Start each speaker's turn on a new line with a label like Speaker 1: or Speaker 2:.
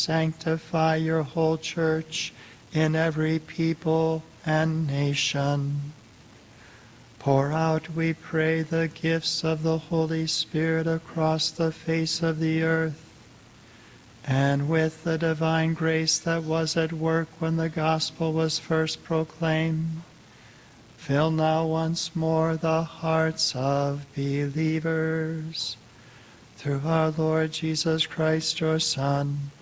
Speaker 1: sanctify your whole church in every people and nation. Pour out, we pray, the gifts of the Holy Spirit across the face of the earth, and with the divine grace that was at work when the gospel was first proclaimed, fill now once more the hearts of believers. Through our Lord Jesus Christ, your Son,